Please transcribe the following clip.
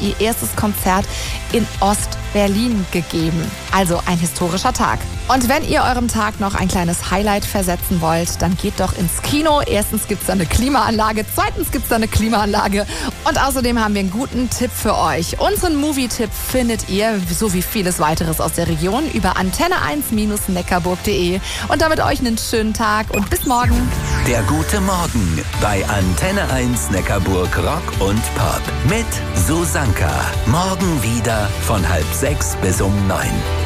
ihr erstes Konzert in Ost-Berlin gegeben. Also ein historischer Tag. Und wenn ihr eurem Tag noch ein kleines Highlight versetzen wollt, dann geht doch ins Kino. Erstens gibt's da eine Klimaanlage, zweitens gibt's da eine Klimaanlage und außerdem haben wir einen guten Tipp für euch. Unseren Movie-Tipp findet ihr, so wie vieles weiteres aus der Region, über antenne1-neckarburg.de. Und damit euch einen schönen Tag und bis morgen. Der gute Morgen bei Antenne 1 Neckarburg Rock und Pop mit Susanka. Morgen wieder von 5:30 bis um 9.